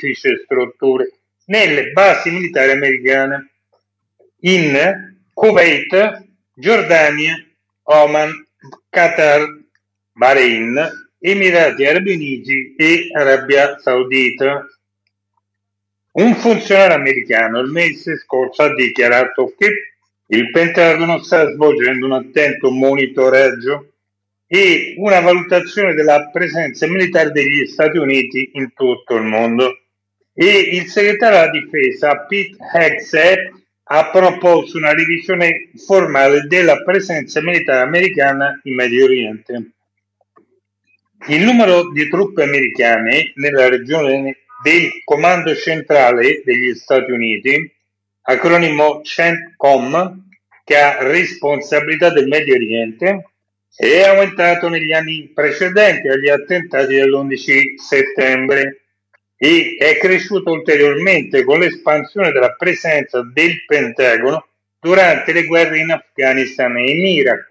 edifici e strutture nelle basi militari americane in Kuwait, Giordania, Oman, Qatar, Bahrain, Emirati Arabi Uniti e Arabia Saudita. Un funzionario americano il mese scorso ha dichiarato che il Pentagono sta svolgendo un attento monitoraggio e una valutazione della presenza militare degli Stati Uniti in tutto il mondo. E il segretario della difesa Pete Hegseth ha proposto una revisione formale della presenza militare americana in Medio Oriente. Il numero di truppe americane nella regione del Comando Centrale degli Stati Uniti, acronimo CENTCOM, che ha responsabilità del Medio Oriente, è aumentato negli anni precedenti agli attentati dell'11 settembre e è cresciuto ulteriormente con l'espansione della presenza del Pentagono durante le guerre in Afghanistan e in Iraq.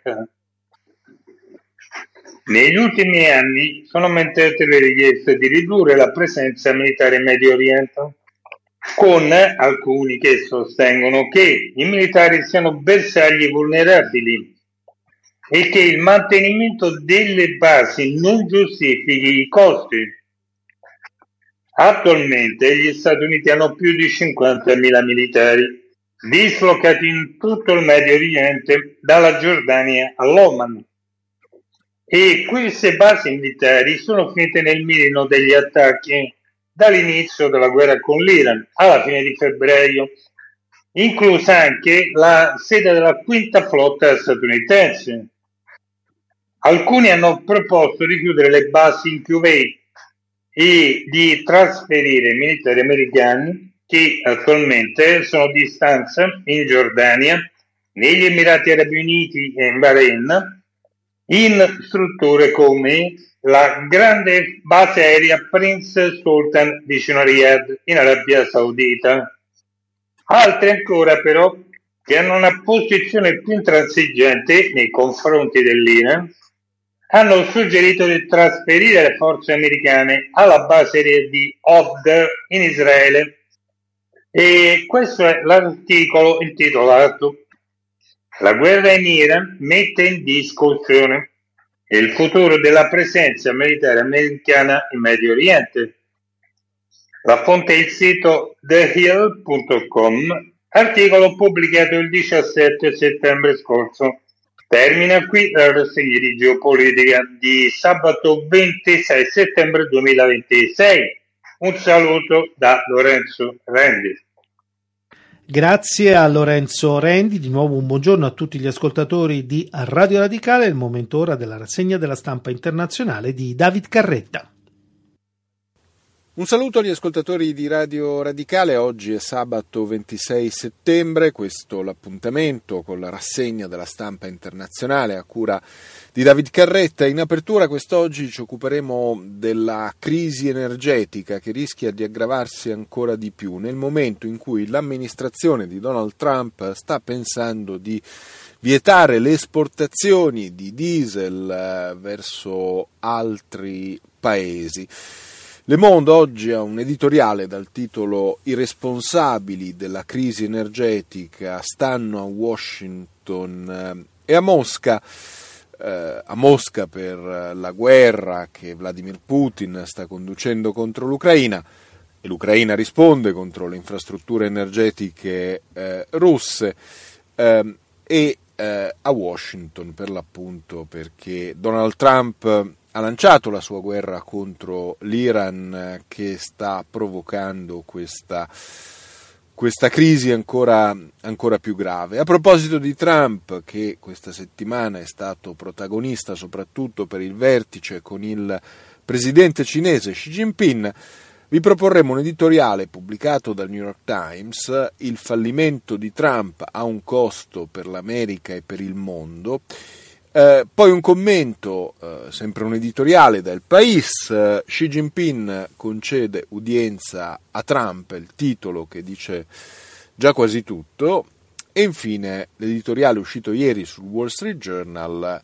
Negli ultimi anni sono aumentate le richieste di ridurre la presenza militare in Medio Oriente, con alcuni che sostengono che i militari siano bersagli vulnerabili e che il mantenimento delle basi non giustifichi i costi. Attualmente gli Stati Uniti hanno più di 50.000 militari dislocati in tutto il Medio Oriente, dalla Giordania all'Oman. E queste basi militari sono finite nel mirino degli attacchi dall'inizio della guerra con l'Iran alla fine di febbraio, inclusa anche la sede della quinta flotta statunitense. Alcuni hanno proposto di chiudere le basi in Kuwait e di trasferire i militari americani che attualmente sono di stanza in Giordania, negli Emirati Arabi Uniti e in Bahrain, in strutture come la grande base aerea Prince Sultan vicino a Riyadh in Arabia Saudita. Altri ancora però, che hanno una posizione più intransigente nei confronti dell'Iran, hanno suggerito di trasferire le forze americane alla base aerea di Hod in Israele. E questo è l'articolo intitolato "La guerra in Iran mette in discussione il futuro della presenza militare americana in Medio Oriente". La fonte è il sito thehill.com, articolo pubblicato il 17 settembre scorso. Termina qui la rassegna di geopolitica di sabato 26 settembre 2026. Un saluto da Lorenzo Rendi. Grazie a Lorenzo Rendi, di nuovo un buongiorno a tutti gli ascoltatori di Radio Radicale. È il momento ora della rassegna della stampa internazionale di David Carretta. Un saluto agli ascoltatori di Radio Radicale. Oggi è sabato 26 settembre, questo l'appuntamento con la rassegna della stampa internazionale a cura di David Carretta. In apertura quest'oggi ci occuperemo della crisi energetica che rischia di aggravarsi ancora di più nel momento in cui l'amministrazione di Donald Trump sta pensando di vietare le esportazioni di diesel verso altri paesi. Le Monde oggi ha un editoriale dal titolo "I responsabili della crisi energetica stanno a Washington e a Mosca per la guerra che Vladimir Putin sta conducendo contro l'Ucraina, e l'Ucraina risponde contro le infrastrutture energetiche russe, e a Washington per l'appunto perché Donald Trump ha lanciato la sua guerra contro l'Iran, che sta provocando questa crisi ancora più grave. A proposito di Trump, che questa settimana è stato protagonista soprattutto per il vertice con il presidente cinese Xi Jinping, vi proporremo un editoriale pubblicato dal New York Times, "Il fallimento di Trump ha un costo per l'America e per il mondo". Poi un commento, sempre un editoriale dal País, Xi Jinping concede udienza a Trump, il titolo che dice già quasi tutto, e infine l'editoriale uscito ieri sul Wall Street Journal,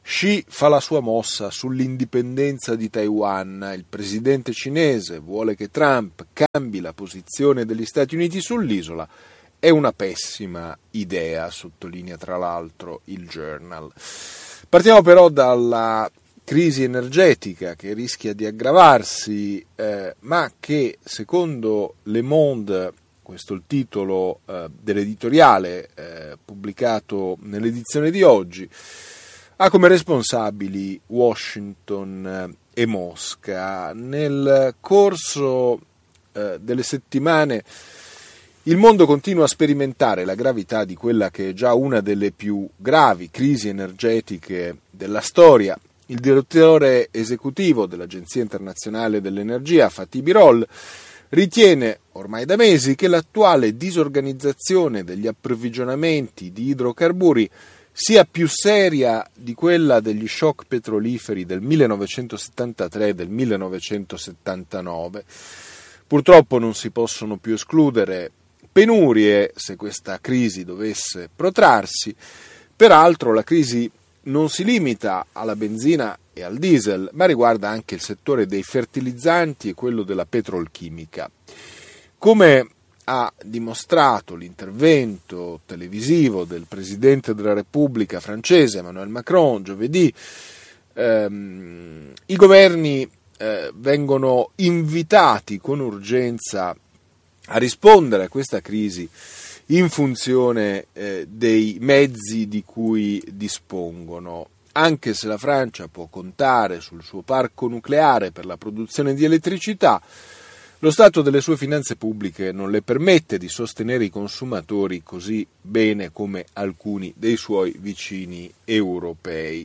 Xi fa la sua mossa sull'indipendenza di Taiwan. Il presidente cinese vuole che Trump cambi la posizione degli Stati Uniti sull'isola. È una pessima idea, sottolinea tra l'altro il Journal. Partiamo però dalla crisi energetica che rischia di aggravarsi, ma che secondo Le Monde, questo è il titolo dell'editoriale pubblicato nell'edizione di oggi, ha come responsabili Washington e Mosca. Nel corso delle settimane il mondo continua a sperimentare la gravità di quella che è già una delle più gravi crisi energetiche della storia. Il direttore esecutivo dell'Agenzia Internazionale dell'Energia, Fatih Birol, ritiene ormai da mesi che l'attuale disorganizzazione degli approvvigionamenti di idrocarburi sia più seria di quella degli shock petroliferi del 1973 e del 1979. Purtroppo non si possono più escludere penurie se questa crisi dovesse protrarsi. Peraltro la crisi non si limita alla benzina e al diesel, ma riguarda anche il settore dei fertilizzanti e quello della petrolchimica. Come ha dimostrato l'intervento televisivo del Presidente della Repubblica francese Emmanuel Macron giovedì, i governi vengono invitati con urgenza a rispondere a questa crisi in funzione dei mezzi di cui dispongono. Anche se la Francia può contare sul suo parco nucleare per la produzione di elettricità, lo stato delle sue finanze pubbliche non le permette di sostenere i consumatori così bene come alcuni dei suoi vicini europei.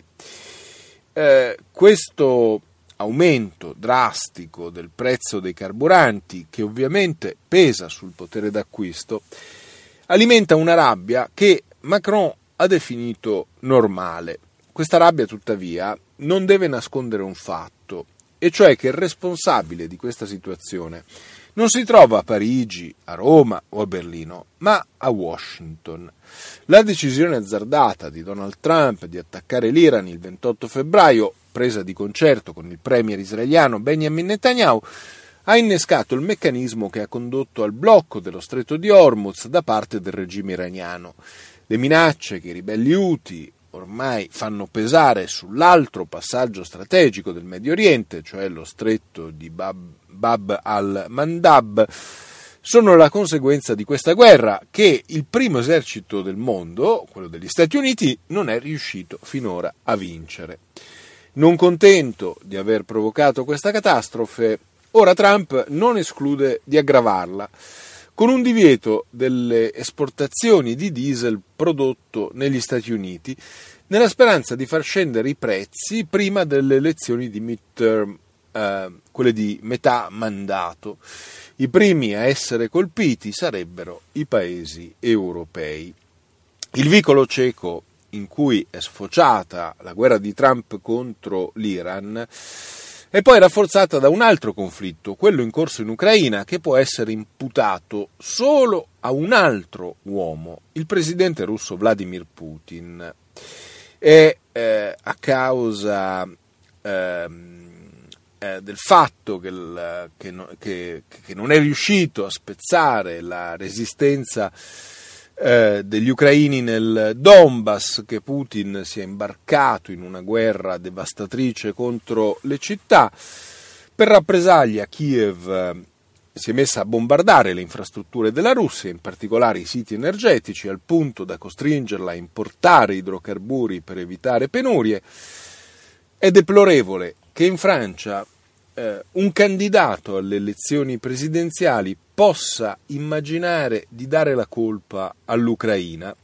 Questo aumento drastico del prezzo dei carburanti, che ovviamente pesa sul potere d'acquisto, alimenta una rabbia che Macron ha definito normale. Questa rabbia, tuttavia, non deve nascondere un fatto, e cioè che il responsabile di questa situazione non si trova a Parigi, a Roma o a Berlino, ma a Washington. La decisione azzardata di Donald Trump di attaccare l'Iran il 28 febbraio, presa di concerto con il premier israeliano Benjamin Netanyahu, ha innescato il meccanismo che ha condotto al blocco dello stretto di Hormuz da parte del regime iraniano. Le minacce che i ribelli Houthi ormai fanno pesare sull'altro passaggio strategico del Medio Oriente, cioè lo stretto di Bab al-Mandab, sono la conseguenza di questa guerra che il primo esercito del mondo, quello degli Stati Uniti, non è riuscito finora a vincere. Non contento di aver provocato questa catastrofe, ora Trump non esclude di aggravarla, con un divieto delle esportazioni di diesel prodotto negli Stati Uniti, nella speranza di far scendere i prezzi prima delle elezioni di midterm, quelle di metà mandato. I primi a essere colpiti sarebbero i paesi europei. Il vicolo cieco in cui è sfociata la guerra di Trump contro l'Iran è poi rafforzata da un altro conflitto, quello in corso in Ucraina, che può essere imputato solo a un altro uomo, il presidente russo Vladimir Putin. È a causa del fatto che non è riuscito a spezzare la resistenza degli ucraini nel Donbass, che Putin si è imbarcato in una guerra devastatrice contro le città. Per rappresaglia Kiev si è messa a bombardare le infrastrutture della Russia, in particolare i siti energetici, al punto da costringerla a importare idrocarburi per evitare penurie. È deplorevole che in Francia un candidato alle elezioni presidenziali possa immaginare di dare la colpa all'Ucraina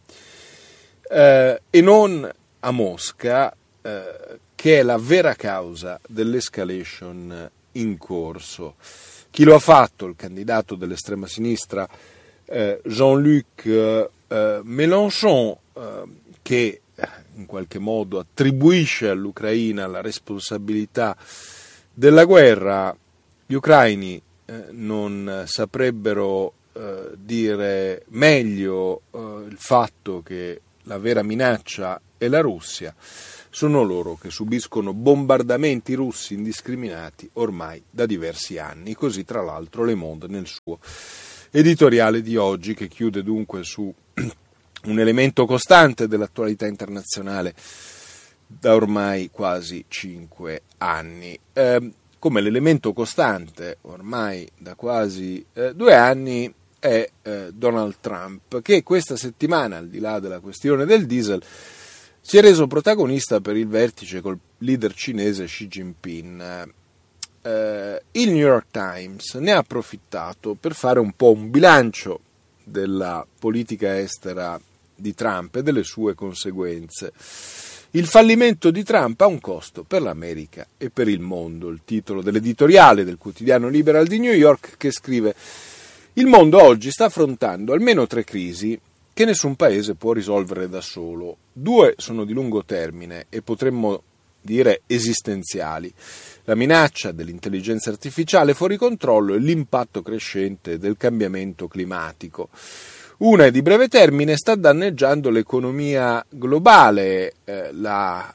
e non a Mosca, che è la vera causa dell'escalation in corso. Chi lo ha fatto? Il candidato dell'estrema sinistra Jean-Luc Mélenchon, che in qualche modo attribuisce all'Ucraina la responsabilità della guerra. Gli ucraini non saprebbero dire meglio il fatto che la vera minaccia è la Russia, sono loro che subiscono bombardamenti russi indiscriminati ormai da diversi anni. Così, tra l'altro, Le Monde nel suo editoriale di oggi, che chiude dunque su un elemento costante dell'attualità internazionale da ormai quasi 5 anni. Come l'elemento costante ormai da quasi 2 anni è Donald Trump, che questa settimana, al di là della questione del diesel, si è reso protagonista per il vertice col leader cinese Xi Jinping. Il New York Times ne ha approfittato per fare un po' un bilancio della politica estera di Trump e delle sue conseguenze. Il fallimento di Trump ha un costo per l'America e per il mondo. Il titolo dell'editoriale del quotidiano Liberal di New York, che scrive: il mondo oggi sta affrontando almeno 3 crisi che nessun paese può risolvere da solo. 2 sono di lungo termine e potremmo dire esistenziali: la minaccia dell'intelligenza artificiale fuori controllo e l'impatto crescente del cambiamento climatico. Una è di breve termine, sta danneggiando l'economia globale, la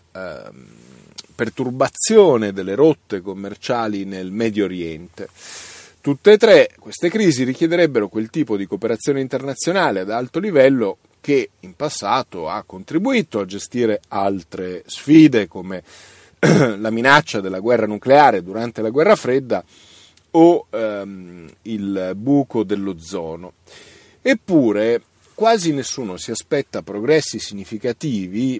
perturbazione delle rotte commerciali nel Medio Oriente. Tutte e 3 queste crisi richiederebbero quel tipo di cooperazione internazionale ad alto livello che in passato ha contribuito a gestire altre sfide, come la minaccia della guerra nucleare durante la guerra fredda o il buco dell'ozono. Eppure quasi nessuno si aspetta progressi significativi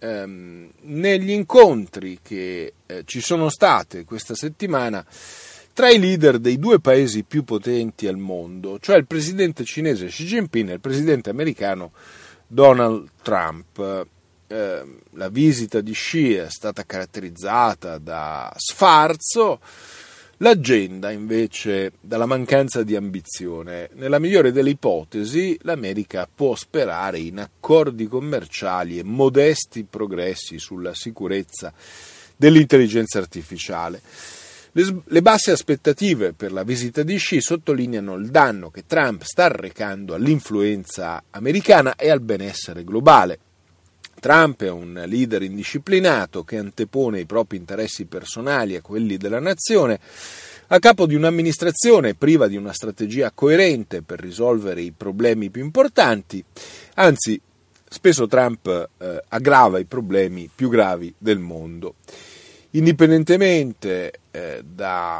negli incontri che ci sono state questa settimana tra i leader dei 2 paesi più potenti al mondo, cioè il presidente cinese Xi Jinping e il presidente americano Donald Trump. La visita di Xi è stata caratterizzata da sfarzo, l'agenda invece dalla mancanza di ambizione. Nella migliore delle ipotesi, l'America può sperare in accordi commerciali e modesti progressi sulla sicurezza dell'intelligenza artificiale. Le basse aspettative per la visita di Xi sottolineano il danno che Trump sta arrecando all'influenza americana e al benessere globale. Trump è un leader indisciplinato che antepone i propri interessi personali a quelli della nazione, a capo di un'amministrazione priva di una strategia coerente per risolvere i problemi più importanti. Anzi, spesso Trump aggrava i problemi più gravi del mondo. Indipendentemente da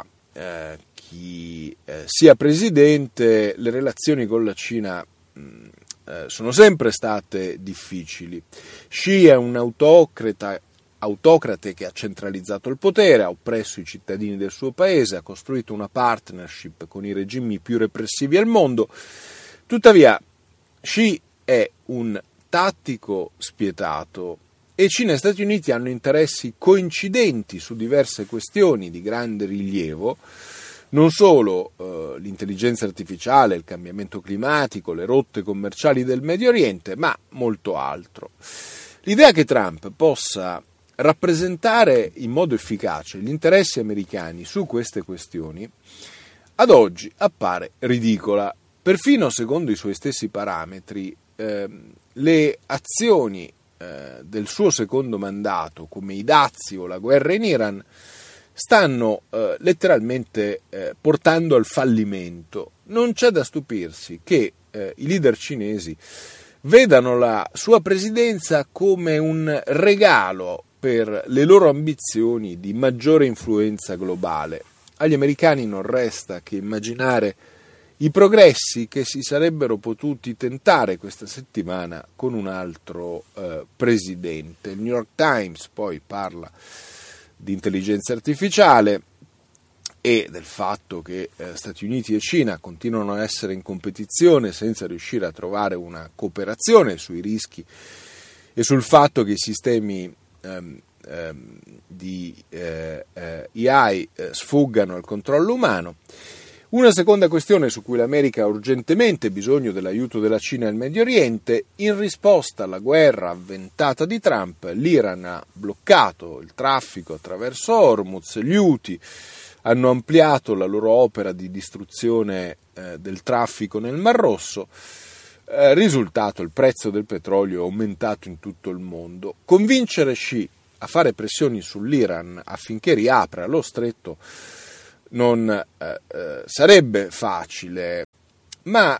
chi sia presidente, le relazioni con la Cina sono sempre state difficili. Xi è un autocrate che ha centralizzato il potere, ha oppresso i cittadini del suo paese, ha costruito una partnership con i regimi più repressivi al mondo. Tuttavia, Xi è un tattico spietato e Cina e Stati Uniti hanno interessi coincidenti su diverse questioni di grande rilievo, non solo l'intelligenza artificiale, il cambiamento climatico, le rotte commerciali del Medio Oriente, ma molto altro. L'idea che Trump possa rappresentare in modo efficace gli interessi americani su queste questioni ad oggi appare ridicola. Perfino secondo i suoi stessi parametri, le azioni del suo secondo mandato, come i dazi o la guerra in Iran, stanno letteralmente portando al fallimento. Non c'è da stupirsi che i leader cinesi vedano la sua presidenza come un regalo per le loro ambizioni di maggiore influenza globale. Agli americani non resta che immaginare i progressi che si sarebbero potuti tentare questa settimana con un altro presidente. Il New York Times poi parla di intelligenza artificiale e del fatto che Stati Uniti e Cina continuano a essere in competizione senza riuscire a trovare una cooperazione sui rischi e sul fatto che i sistemi di AI sfuggano al controllo umano. Una seconda questione su cui l'America ha urgentemente bisogno dell'aiuto della Cina nel Medio Oriente: in risposta alla guerra avventata di Trump, l'Iran ha bloccato il traffico attraverso Hormuz, gli Houthi hanno ampliato la loro opera di distruzione del traffico nel Mar Rosso. Risultato: il prezzo del petrolio è aumentato in tutto il mondo. Convincere Xi a fare pressioni sull'Iran affinché riapra lo stretto non sarebbe facile, ma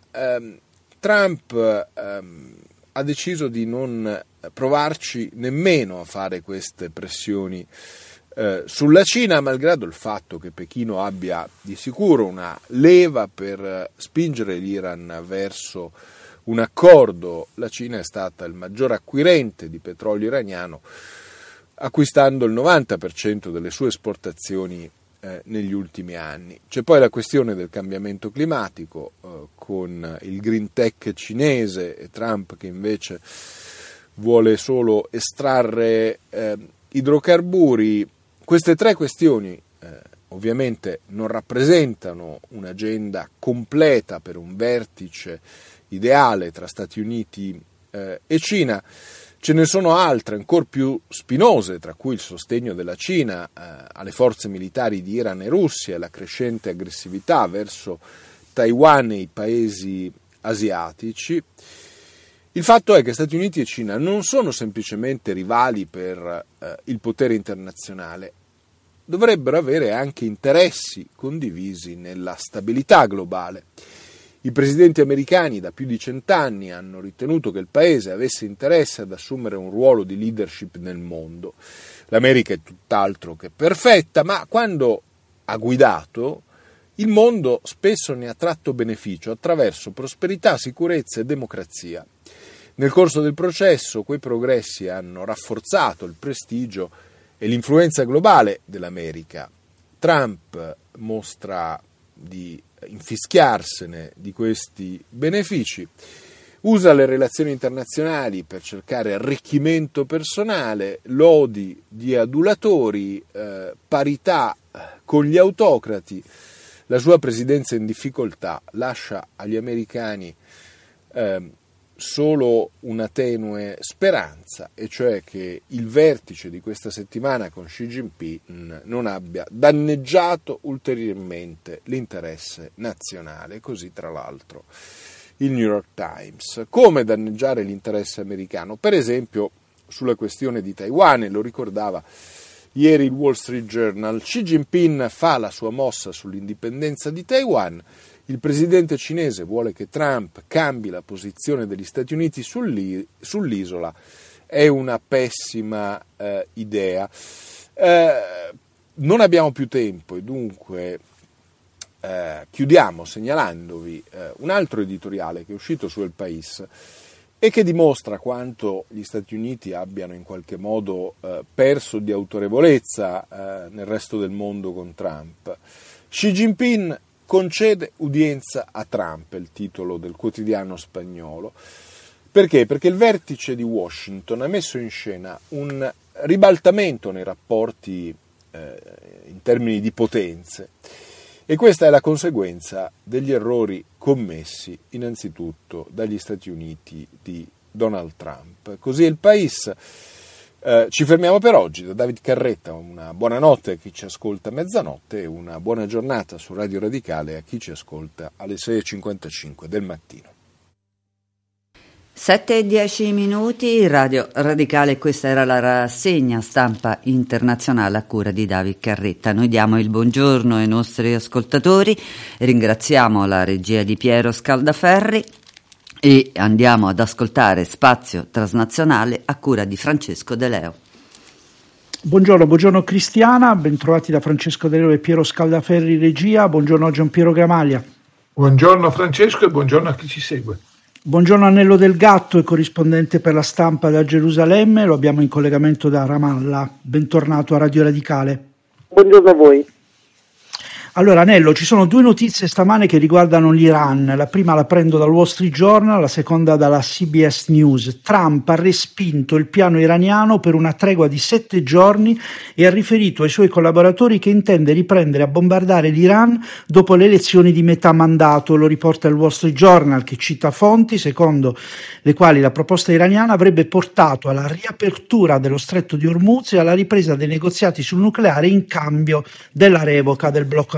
Trump ha deciso di non provarci nemmeno a fare queste pressioni sulla Cina, malgrado il fatto che Pechino abbia di sicuro una leva per spingere l'Iran verso un accordo. La Cina è stata il maggior acquirente di petrolio iraniano, acquistando il 90% delle sue esportazioni negli ultimi anni. C'è poi la questione del cambiamento climatico con il green tech cinese e Trump che invece vuole solo estrarre idrocarburi. Queste tre questioni ovviamente non rappresentano un'agenda completa per un vertice ideale tra Stati Uniti e Cina. Ce ne sono altre ancora più spinose, tra cui il sostegno della Cina alle forze militari di Iran e Russia e la crescente aggressività verso Taiwan e i paesi asiatici. Il fatto è che Stati Uniti e Cina non sono semplicemente rivali per il potere internazionale, dovrebbero avere anche interessi condivisi nella stabilità globale. I presidenti americani da più di 100 anni hanno ritenuto che il paese avesse interesse ad assumere un ruolo di leadership nel mondo. L'America è tutt'altro che perfetta, ma quando ha guidato, il mondo spesso ne ha tratto beneficio attraverso prosperità, sicurezza e democrazia. Nel corso del processo, quei progressi hanno rafforzato il prestigio e l'influenza globale dell'America. Trump mostra di infischiarsene di questi benefici, usa le relazioni internazionali per cercare arricchimento personale, lodi di adulatori, parità con gli autocrati. La sua presidenza in difficoltà lascia agli americani solo una tenue speranza, e cioè che il vertice di questa settimana con Xi Jinping non abbia danneggiato ulteriormente l'interesse nazionale. Così, tra l'altro, il New York Times. Come danneggiare l'interesse americano? Per esempio sulla questione di Taiwan, lo ricordava ieri il Wall Street Journal, Xi Jinping fa la sua mossa sull'indipendenza di Taiwan. Il presidente cinese vuole che Trump cambi la posizione degli Stati Uniti sull'isola. È una pessima idea. Non abbiamo più tempo e dunque chiudiamo segnalandovi un altro editoriale che è uscito su El País e che dimostra quanto gli Stati Uniti abbiano in qualche modo perso di autorevolezza nel resto del mondo con Trump. Xi Jinping concede udienza a Trump, è il titolo del quotidiano spagnolo. Perché? Perché il vertice di Washington ha messo in scena un ribaltamento nei rapporti in termini di potenze, e questa è la conseguenza degli errori commessi innanzitutto dagli Stati Uniti di Donald Trump. Così è il País. Ci fermiamo per oggi. Da David Carretta una buonanotte a chi ci ascolta a mezzanotte e una buona giornata su Radio Radicale a chi ci ascolta alle 6:55 del mattino. 7:10 Radio Radicale, questa era la rassegna stampa internazionale a cura di David Carretta. Noi diamo il buongiorno ai nostri ascoltatori, ringraziamo la regia di Piero Scaldaferri e andiamo ad ascoltare Spazio Transnazionale a cura di Francesco De Leo. Buongiorno Cristiana, bentrovati da Francesco De Leo e Piero Scaldaferri regia. Buongiorno a Giampiero Gramaglia. Buongiorno Francesco e buongiorno a chi ci segue. Buongiorno a Nello Del Gatto, corrispondente per la stampa da Gerusalemme, lo abbiamo in collegamento da Ramallah. Bentornato a Radio Radicale. Buongiorno a voi. Allora Nello, ci sono due notizie stamane che riguardano l'Iran. La prima la prendo dal Wall Street Journal, la seconda dalla CBS News. Trump ha respinto il piano iraniano per una tregua di 7 giorni e ha riferito ai suoi collaboratori che intende riprendere a bombardare l'Iran dopo le elezioni di metà mandato. Lo riporta il Wall Street Journal, che cita fonti secondo le quali la proposta iraniana avrebbe portato alla riapertura dello stretto di Hormuz e alla ripresa dei negoziati sul nucleare in cambio della revoca del blocco americano.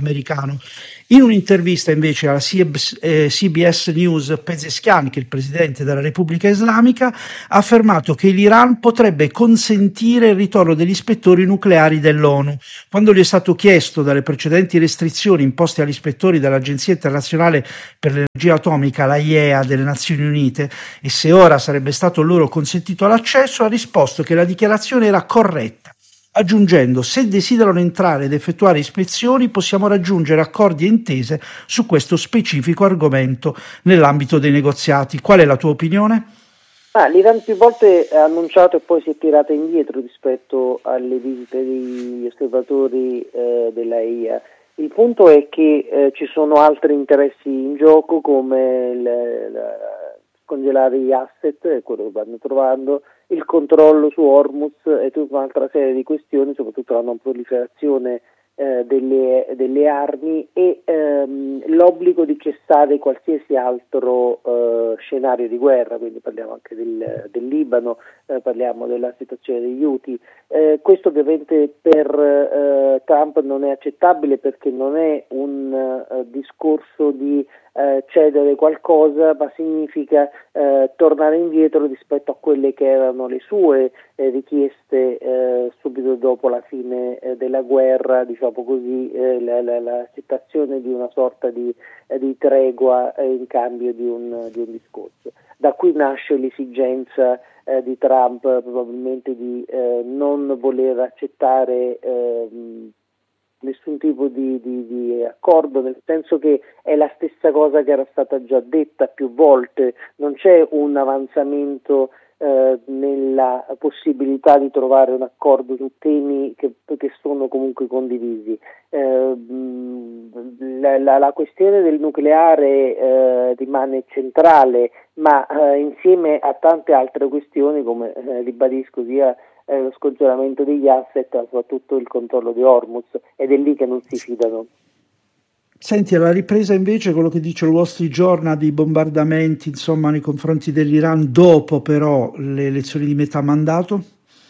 americano. In un'intervista invece alla CBS News, Pezeshkian, che è il presidente della Repubblica Islamica, ha affermato che l'Iran potrebbe consentire il ritorno degli ispettori nucleari dell'ONU. Quando gli è stato chiesto dalle precedenti restrizioni imposte agli ispettori dell'Agenzia internazionale per l'energia atomica, la IEA delle Nazioni Unite, e se ora sarebbe stato loro consentito l'accesso, ha risposto che la dichiarazione era corretta, aggiungendo: se desiderano entrare ed effettuare ispezioni possiamo raggiungere accordi e intese su questo specifico argomento nell'ambito dei negoziati. Qual è la tua opinione? L'Iran più volte ha annunciato e poi si è tirata indietro rispetto alle visite degli osservatori della IA. Il punto è che ci sono altri interessi in gioco, come congelare gli asset, quello che vanno trovando, il controllo su Hormuz e tutta un'altra serie di questioni, soprattutto la non proliferazione delle armi e l'obbligo di cessare qualsiasi altro scenario di guerra, quindi parliamo anche del Libano, parliamo della situazione degli Houthi. Questo ovviamente per Trump non è accettabile, perché non è un discorso di cedere qualcosa, ma significa tornare indietro rispetto a quelle che erano le sue richieste subito dopo la fine della guerra, diciamo così, l'accettazione di una sorta di tregua in cambio di un discorso. Da qui nasce l'esigenza di Trump probabilmente di non voler accettare nessun tipo di accordo, nel senso che è la stessa cosa che era stata già detta più volte, non c'è un avanzamento nella possibilità di trovare un accordo su temi che sono comunque condivisi. La questione del nucleare rimane centrale, ma insieme a tante altre questioni, come ribadisco, sia lo scongelamento degli asset, ma soprattutto il controllo di Hormuz, ed è lì che non si fidano. Senti, alla ripresa invece quello che dice il Wall Street Journal di bombardamenti, insomma, nei confronti dell'Iran dopo però le elezioni di metà mandato?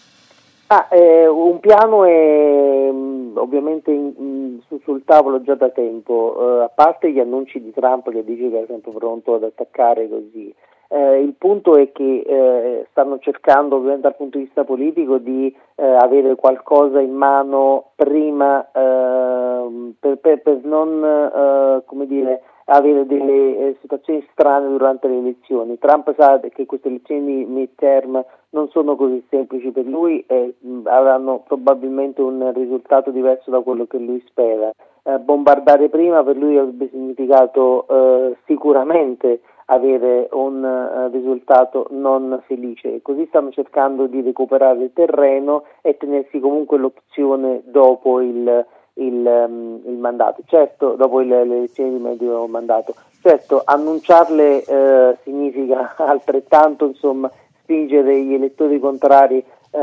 Un piano è ovviamente sul tavolo già da tempo, a parte gli annunci di Trump che dice che è sempre pronto ad attaccare così. Il punto è che stanno cercando, ovviamente dal punto di vista politico, di avere qualcosa in mano prima per non avere delle situazioni strane durante le elezioni. Trump sa che queste elezioni di midterm non sono così semplici per lui e avranno probabilmente un risultato diverso da quello che lui spera. Bombardare prima per lui avrebbe significato sicuramente avere un risultato non felice. Così stanno cercando di recuperare il terreno e tenersi comunque l'opzione dopo il mandato, certo, dopo le elezioni di medio mandato. Certo, annunciarle significa altrettanto, insomma, spingere gli elettori contrari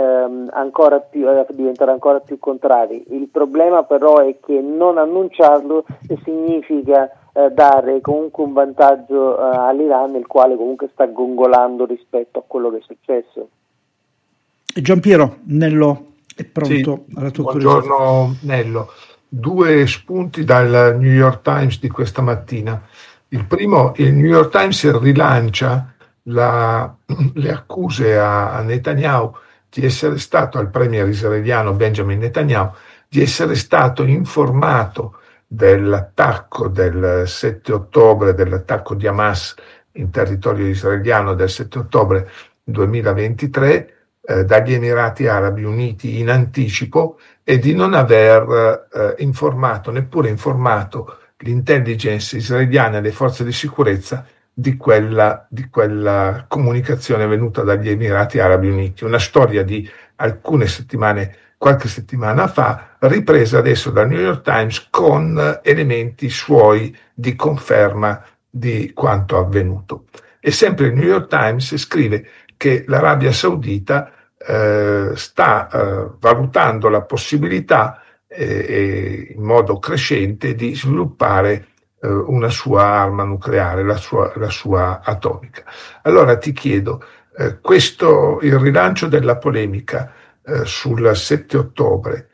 a diventare ancora più contrari. Il problema però è che non annunciarlo significa dare comunque un vantaggio all'Iran, il quale comunque sta gongolando rispetto a quello che è successo. Giampiero, Nello è pronto alla tua curiosità. Buongiorno Nello. 2 spunti dal New York Times di questa mattina. Il primo, il New York Times rilancia le accuse a Netanyahu di essere stato, al premier israeliano Benjamin Netanyahu, di essere stato informato dell'attacco del 7 ottobre, dell'attacco di Hamas in territorio israeliano del 7 ottobre 2023 dagli Emirati Arabi Uniti in anticipo, e di non aver neppure informato l'intelligence israeliana e le forze di sicurezza di quella comunicazione venuta dagli Emirati Arabi Uniti. Una storia di qualche settimana fa, ripresa adesso dal New York Times con elementi suoi di conferma di quanto avvenuto. E sempre il New York Times scrive che l'Arabia Saudita sta valutando la possibilità in modo crescente di sviluppare una sua arma nucleare, la sua atomica. Allora ti chiedo, il rilancio della polemica sul 7 ottobre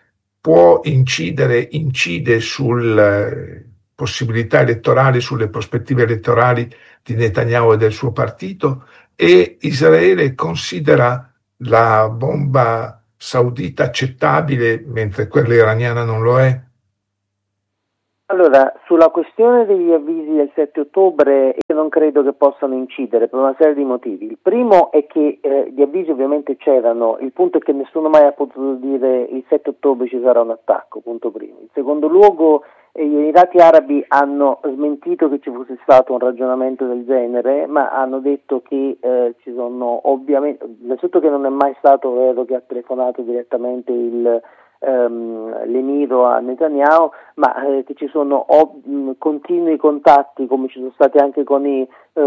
incide sulle possibilità elettorali, sulle prospettive elettorali di Netanyahu e del suo partito, e Israele considera la bomba saudita accettabile mentre quella iraniana non lo è? Allora, sulla questione degli avvisi del 7 ottobre io non credo che possano incidere per una serie di motivi. Il primo è che gli avvisi ovviamente c'erano, il punto è che nessuno mai ha potuto dire il 7 ottobre ci sarà un attacco, punto primo. In secondo luogo, gli Emirati Arabi hanno smentito che ci fosse stato un ragionamento del genere, ma hanno detto che ci sono ovviamente, innanzitutto che non è mai stato vero che ha telefonato direttamente l'emiro a Netanyahu, ma che ci sono continui contatti, come ci sono stati anche con gli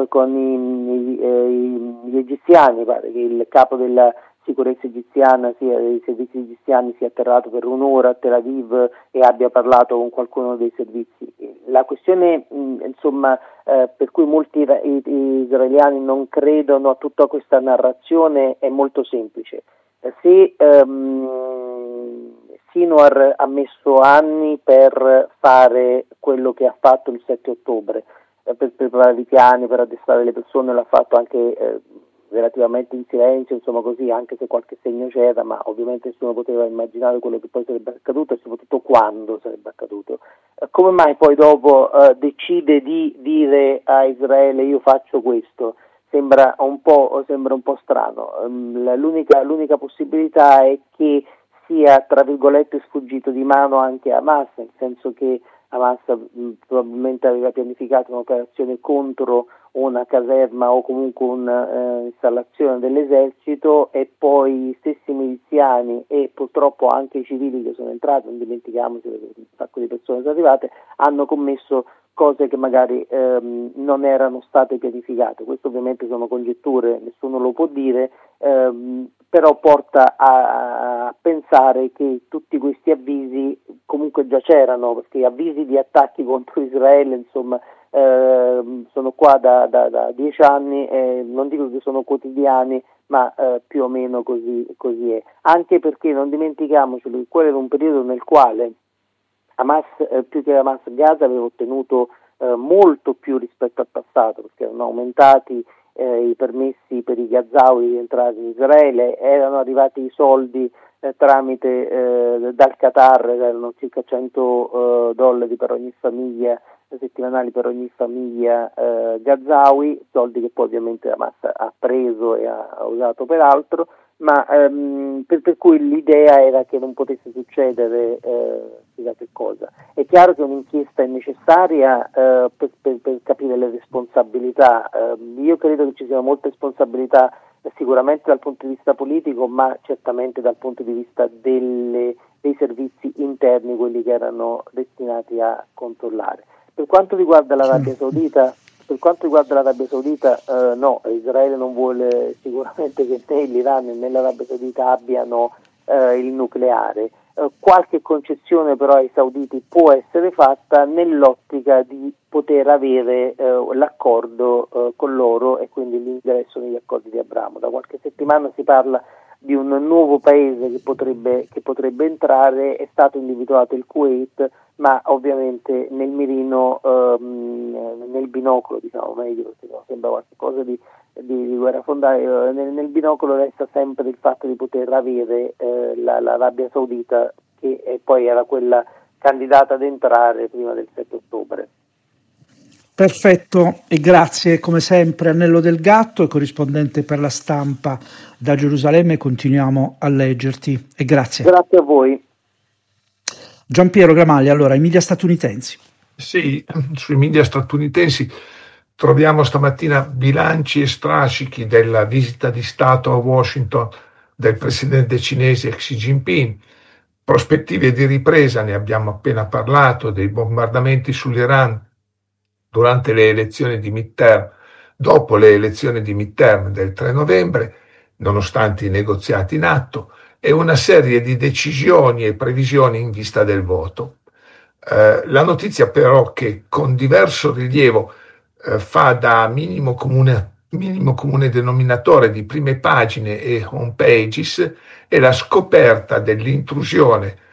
egiziani. Pare che il capo della sicurezza egiziana, dei servizi egiziani, sia atterrato per un'ora a Tel Aviv e abbia parlato con qualcuno dei servizi. La questione per cui molti israeliani non credono a tutta questa narrazione è molto semplice. Se Sinwar ha messo anni per fare quello che ha fatto il 7 ottobre, per preparare i piani, per addestrare le persone, l'ha fatto anche relativamente in silenzio, insomma così, anche se qualche segno c'era, ma ovviamente nessuno poteva immaginare quello che poi sarebbe accaduto e soprattutto quando sarebbe accaduto. Come mai poi dopo decide di dire a Israele io faccio questo? Sembra un po' strano. L'unica possibilità è che sia, tra virgolette, sfuggito di mano anche a Hamas, nel senso che Hamas probabilmente aveva pianificato un'operazione contro una caserma o comunque un'installazione dell'esercito, e poi gli stessi miliziani e purtroppo anche i civili che sono entrati, non dimentichiamoci che un sacco di persone sono arrivate, hanno commesso cose che magari non erano state pianificate. Questo ovviamente sono congetture, nessuno lo può dire, però porta a pensare che tutti questi avvisi comunque già c'erano, perché avvisi di attacchi contro Israele, insomma, sono qua da 10 anni, non dico che sono quotidiani, ma più o meno così è. Anche perché non dimentichiamoci che quello era un periodo nel quale Hamas, più che Hamas, Gaza aveva ottenuto molto più rispetto al passato, perché erano aumentati i permessi per i Gazawi di entrare in Israele, erano arrivati i soldi tramite dal Qatar, erano circa $100 per ogni famiglia, settimanali per ogni famiglia Gazawi, soldi che poi ovviamente Hamas ha preso e ha usato per altro, ma per cui l'idea era che non potesse succedere che cosa. È chiaro che un'inchiesta è necessaria per capire le responsabilità. Io credo che ci siano molte responsabilità sicuramente dal punto di vista politico, ma certamente dal punto di vista dei servizi interni, quelli che erano destinati a controllare. Per quanto riguarda l'Arabia Saudita, no, Israele non vuole sicuramente che né l'Iran né l'Arabia Saudita abbiano il nucleare. Qualche concessione però ai sauditi può essere fatta nell'ottica di poter avere l'accordo con loro e quindi l'ingresso negli accordi di Abramo. Da qualche settimana si parla di un nuovo paese che potrebbe entrare, è stato individuato il Kuwait, ma ovviamente nel mirino, nel binocolo, diciamo meglio, perché no, sembra qualcosa di guerra fondale, nel binocolo resta sempre il fatto di poter avere l'Arabia Saudita, che poi era quella candidata ad entrare prima del 7 ottobre. Perfetto, e grazie come sempre Annello Del Gatto, e corrispondente per La Stampa da Gerusalemme. Continuiamo a leggerti e grazie. Grazie a voi. Giampiero Gramaglia, allora, i media statunitensi. Sì, sui media statunitensi troviamo stamattina bilanci e strascichi della visita di Stato a Washington del presidente cinese Xi Jinping, prospettive di ripresa, ne abbiamo appena parlato, dei bombardamenti sull'Iran durante le elezioni di midterm, dopo le elezioni di midterm del 3 novembre, nonostante i negoziati in atto, e una serie di decisioni e previsioni in vista del voto. La notizia però che con diverso rilievo fa da minimo comune denominatore di prime pagine e home pages è la scoperta dell'intrusione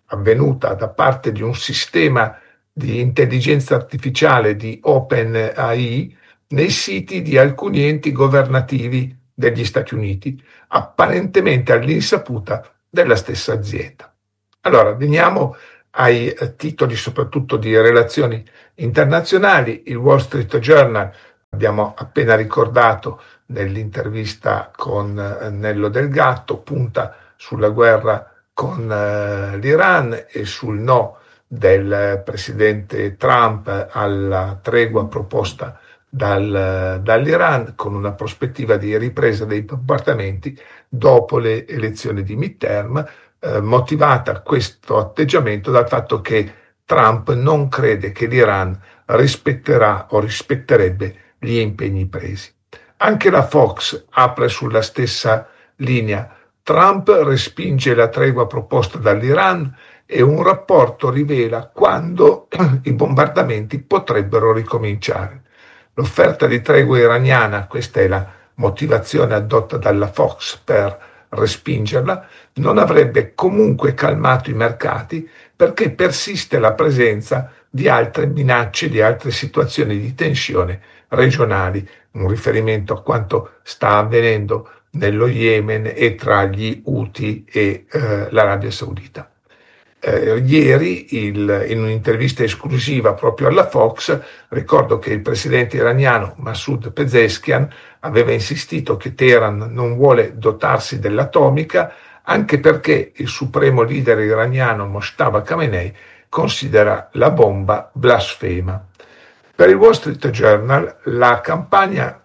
avvenuta da parte di un sistema di intelligenza artificiale di OpenAI nei siti di alcuni enti governativi degli Stati Uniti, apparentemente all'insaputa della stessa azienda. Allora, veniamo ai titoli soprattutto di relazioni internazionali. Il Wall Street Journal, abbiamo appena ricordato nell'intervista con Nello Del Gatto, punta sulla guerra con l'Iran e sul no del presidente Trump alla tregua proposta dall'Iran, con una prospettiva di ripresa dei bombardamenti dopo le elezioni di midterm, motivata questo atteggiamento dal fatto che Trump non crede che l'Iran rispetterà o rispetterebbe gli impegni presi. Anche la Fox apre sulla stessa linea. Trump respinge la tregua proposta dall'Iran e un rapporto rivela quando i bombardamenti potrebbero ricominciare. L'offerta di tregua iraniana, questa è la motivazione addotta dalla Fox per respingerla, non avrebbe comunque calmato i mercati perché persiste la presenza di altre minacce, di altre situazioni di tensione regionali, un riferimento a quanto sta avvenendo nello Yemen e tra gli Houthi e l'Arabia Saudita. Ieri, in un'intervista esclusiva proprio alla Fox, ricordo che il presidente iraniano Masoud Pezeshkian aveva insistito che Teheran non vuole dotarsi dell'atomica, anche perché il supremo leader iraniano Mojtaba Khamenei considera la bomba blasfema. Per il Wall Street Journal, la campagna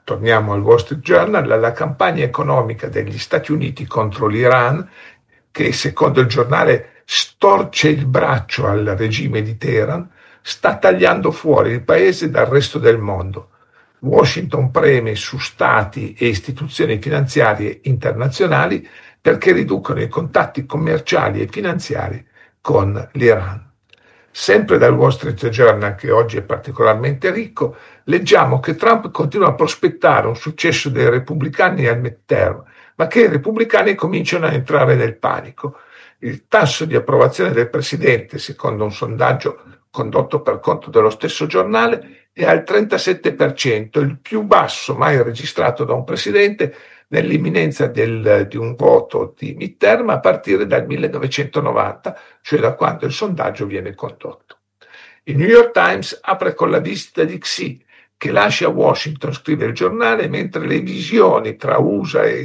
economica degli Stati Uniti contro l'Iran, che secondo il giornale storce il braccio al regime di Teheran, sta tagliando fuori il paese dal resto del mondo. Washington preme su stati e istituzioni finanziarie internazionali perché riducono i contatti commerciali e finanziari con l'Iran. Sempre dal Wall Street Journal, che oggi è particolarmente ricco, leggiamo che Trump continua a prospettare un successo dei repubblicani al midterm, ma che i repubblicani cominciano a entrare nel panico. Il tasso di approvazione del presidente, secondo un sondaggio condotto per conto dello stesso giornale, è al 37%, il più basso mai registrato da un presidente nell'imminenza di un voto di midterm a partire dal 1990, cioè da quando il sondaggio viene condotto. Il New York Times apre con la visita di Xi, che lascia Washington, scrive il giornale, mentre le divisioni tra USA e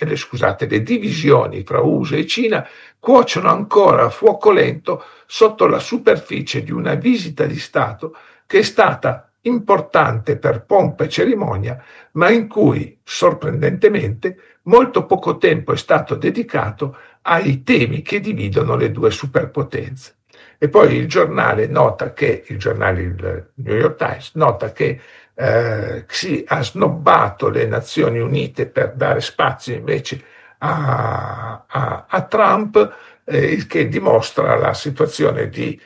Cina cuociono ancora a fuoco lento sotto la superficie di una visita di Stato che è stata importante per pompa e cerimonia, ma in cui, sorprendentemente, molto poco tempo è stato dedicato ai temi che dividono le due superpotenze. E poi il New York Times nota che Xi ha snobbato le Nazioni Unite per dare spazio invece a Trump, il che dimostra la situazione di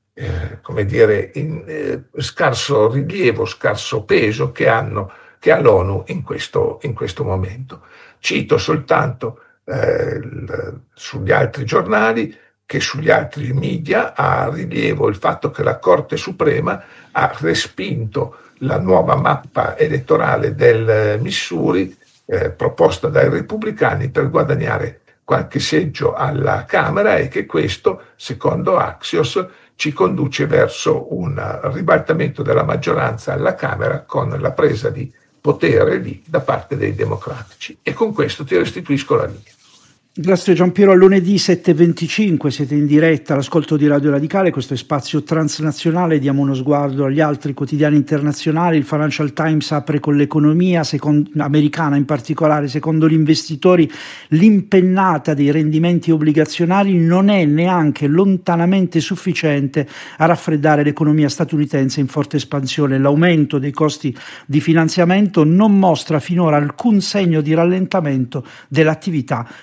scarso rilievo, scarso peso che ha l'ONU in questo momento. Cito soltanto sugli altri giornali che sugli altri media ha rilievo il fatto che la Corte Suprema ha respinto la nuova mappa elettorale del Missouri proposta dai repubblicani per guadagnare qualche seggio alla Camera e che questo, secondo Axios, ci conduce verso un ribaltamento della maggioranza alla Camera con la presa di potere lì da parte dei democratici. E con questo ti restituisco la linea. Grazie Giampiero, a lunedì 7:25 siete in diretta all'ascolto di Radio Radicale, questo è Spazio Transnazionale, diamo uno sguardo agli altri quotidiani internazionali. Il Financial Times apre con l'economia americana, in particolare secondo gli investitori l'impennata dei rendimenti obbligazionari non è neanche lontanamente sufficiente a raffreddare l'economia statunitense in forte espansione. L'aumento dei costi di finanziamento non mostra finora alcun segno di rallentamento dell'attività nella più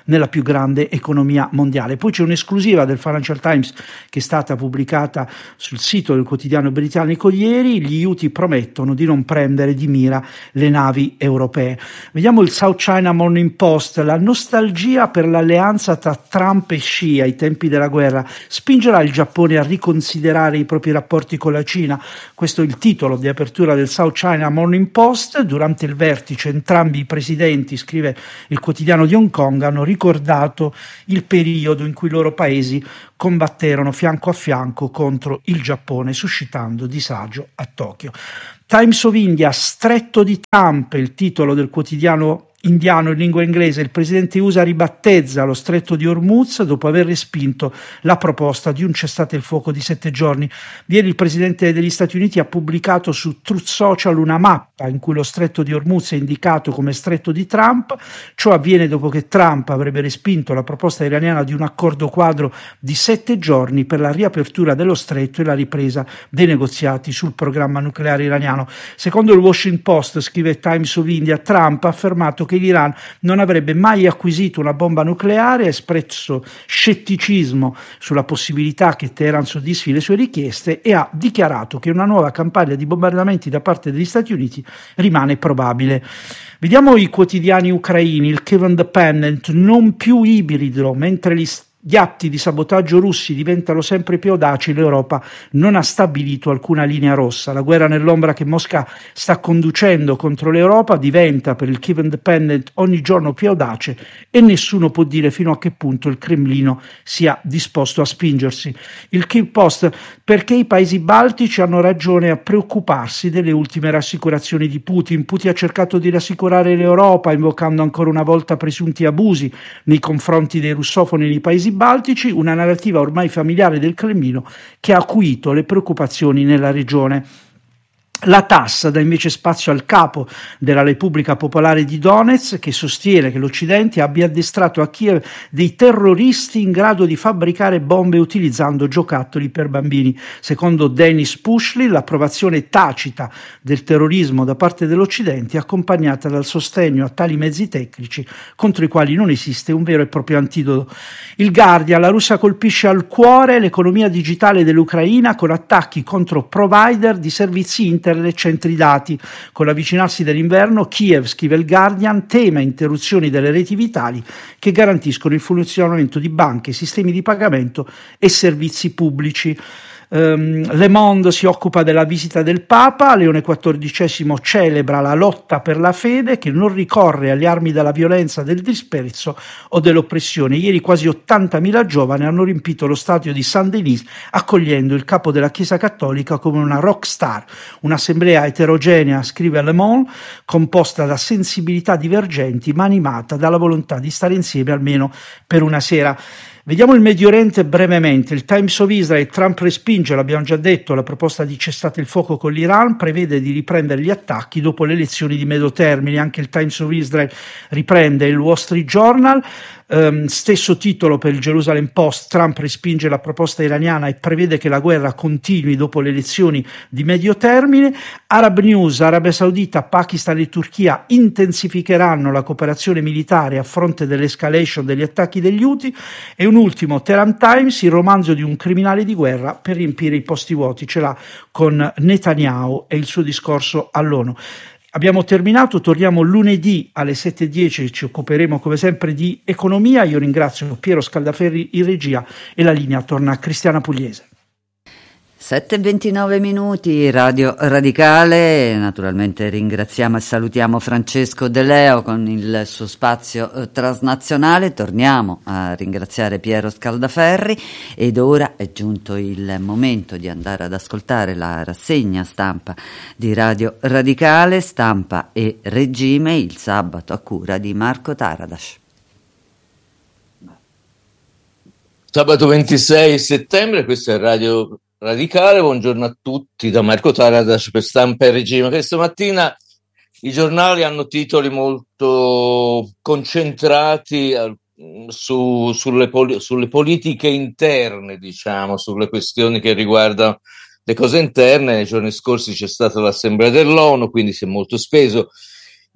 grande economia mondiale. Poi c'è un'esclusiva del Financial Times che è stata pubblicata sul sito del quotidiano britannico ieri: gli Houthi promettono di non prendere di mira le navi europee. Vediamo il South China Morning Post. La nostalgia per l'alleanza tra Trump e Xi ai tempi della guerra spingerà il Giappone a riconsiderare i propri rapporti con la Cina. Questo è il titolo di apertura del South China Morning Post. Durante il vertice entrambi i presidenti, scrive il quotidiano di Hong Kong, hanno ricordato il periodo in cui i loro paesi combatterono fianco a fianco contro il Giappone, suscitando disagio a Tokyo. Times of India, stretto di Trump, il titolo del quotidiano indiano in lingua inglese. Il presidente USA ribattezza lo stretto di Hormuz dopo aver respinto la proposta di un cessate il fuoco di 7 giorni. Ieri il presidente degli Stati Uniti ha pubblicato su Truth Social una mappa in cui lo stretto di Hormuz è indicato come stretto di Trump. Ciò avviene dopo che Trump avrebbe respinto la proposta iraniana di un accordo quadro di 7 giorni per la riapertura dello stretto e la ripresa dei negoziati sul programma nucleare iraniano. Secondo il Washington Post, scrive Times of India, Trump ha affermato che l'Iran non avrebbe mai acquisito una bomba nucleare, ha espresso scetticismo sulla possibilità che Teheran soddisfi le sue richieste e ha dichiarato che una nuova campagna di bombardamenti da parte degli Stati Uniti rimane probabile. Vediamo i quotidiani ucraini. Il Kyiv Independent, non più ibrido, mentre gli atti di sabotaggio russi diventano sempre più audaci, l'Europa non ha stabilito alcuna linea rossa. La guerra nell'ombra che Mosca sta conducendo contro l'Europa diventa per il Kyiv Independent ogni giorno più audace e nessuno può dire fino a che punto il Cremlino sia disposto a spingersi. Il Kyiv Post, perché i paesi baltici hanno ragione a preoccuparsi delle ultime rassicurazioni di Putin. Putin ha cercato di rassicurare l'Europa invocando ancora una volta presunti abusi nei confronti dei russofoni nei paesi baltici, una narrativa ormai familiare del Cremlino che ha acuito le preoccupazioni nella regione. La TASS dà invece spazio al capo della Repubblica Popolare di Donetsk, che sostiene che l'Occidente abbia addestrato a Kiev dei terroristi in grado di fabbricare bombe utilizzando giocattoli per bambini. Secondo Denis Pushli, l'approvazione tacita del terrorismo da parte dell'Occidente è accompagnata dal sostegno a tali mezzi tecnici contro i quali non esiste un vero e proprio antidoto. Il Guardian, la Russia colpisce al cuore l'economia digitale dell'Ucraina con attacchi contro provider di servizi internet e centri dati. Con l'avvicinarsi dell'inverno, Kiev, scrive il Guardian, teme interruzioni delle reti vitali che garantiscono il funzionamento di banche, sistemi di pagamento e servizi pubblici. Le Monde si occupa della visita del Papa. Leone XIV celebra la lotta per la fede che non ricorre alle armi della violenza, del disprezzo o dell'oppressione. Ieri quasi 80.000 giovani hanno riempito lo stadio di Saint-Denis accogliendo il capo della Chiesa Cattolica come una rock star. Un'assemblea eterogenea, scrive Le Monde, composta da sensibilità divergenti ma animata dalla volontà di stare insieme almeno per una sera. Vediamo il Medio Oriente brevemente. Il Times of Israel, Trump respinge, l'abbiamo già detto, la proposta di cessate il fuoco con l'Iran, prevede di riprendere gli attacchi dopo le elezioni di medio termine. Anche il Times of Israel riprende. Il Wall Street Journal, stesso titolo per il Jerusalem Post, Trump respinge la proposta iraniana e prevede che la guerra continui dopo le elezioni di medio termine. Arab News, Arabia Saudita, Pakistan e Turchia intensificheranno la cooperazione militare a fronte dell'escalation degli attacchi degli Houthi. E un ultimo, Tehran Times, il romanzo di un criminale di guerra per riempire i posti vuoti, ce l'ha con Netanyahu e il suo discorso all'ONU. Abbiamo terminato, torniamo lunedì alle 7:10, ci occuperemo come sempre di economia. Io ringrazio Piero Scaldaferri in regia e la linea torna a Cristiana Pugliese. 7:29 minuti, Radio Radicale. Naturalmente ringraziamo e salutiamo Francesco De Leo con il suo spazio transnazionale. Torniamo a ringraziare Piero Scaldaferri ed ora è giunto il momento di andare ad ascoltare la rassegna stampa di Radio Radicale, Stampa e Regime, il sabato a cura di Marco Taradas. Sabato 26 settembre, questo è Radio Radicale, buongiorno a tutti da Marco Taradas per Stampa e Regime. Questa mattina i giornali hanno titoli molto concentrati sulle politiche interne, diciamo, sulle questioni che riguardano le cose interne. Nei giorni scorsi c'è stata l'assemblea dell'ONU, quindi si è molto speso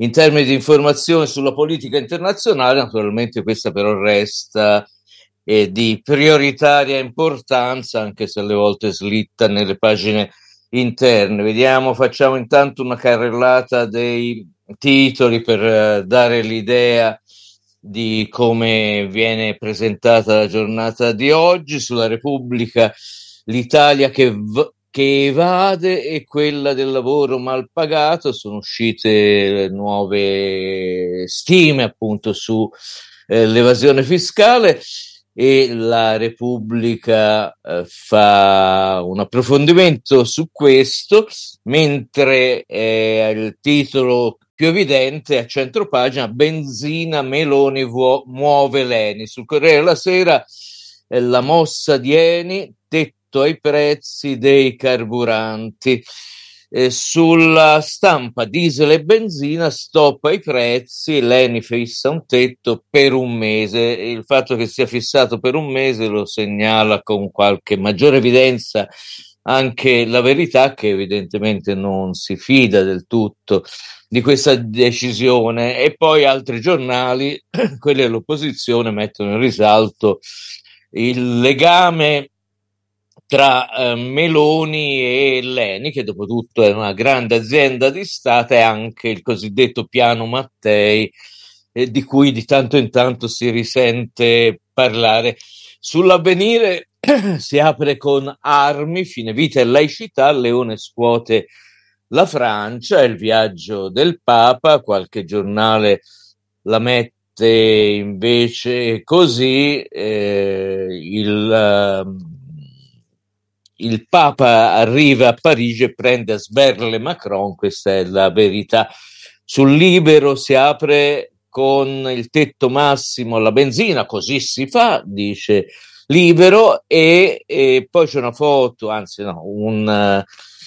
in termini di informazione sulla politica internazionale. Naturalmente questa però resta di prioritaria importanza, anche se alle volte slitta nelle pagine interne. Vediamo, facciamo intanto una carrellata dei titoli per dare l'idea di come viene presentata la giornata di oggi. Sulla Repubblica, l'Italia che evade e quella del lavoro mal pagato. Sono uscite nuove stime appunto su l'evasione fiscale, e la Repubblica fa un approfondimento su questo, mentre il titolo più evidente a centropagina: benzina, Meloni muove l'Eni. Sul Corriere della Sera la mossa di Eni, tetto ai prezzi dei carburanti. Sulla Stampa, diesel e benzina, stop ai prezzi, l'Eni fissa un tetto per un mese. Il fatto che sia fissato per un mese lo segnala con qualche maggiore evidenza anche La Verità, che evidentemente non si fida del tutto di questa decisione, e poi altri giornali, quelli dell'opposizione, mettono in risalto il legame tra Meloni e l'Eni, che dopo tutto è una grande azienda di Stato, e anche il cosiddetto piano Mattei, di cui di tanto in tanto si risente parlare. Sull'Avvenire si apre con armi, fine vita e laicità, Leone scuote la Francia, il viaggio del Papa. Qualche giornale la mette invece così: il Papa arriva a Parigi e prende a sberle Macron. Questa è La Verità. Sul Libero si apre con il tetto massimo alla benzina, così si fa, dice Libero, e poi c'è una foto, anzi no, una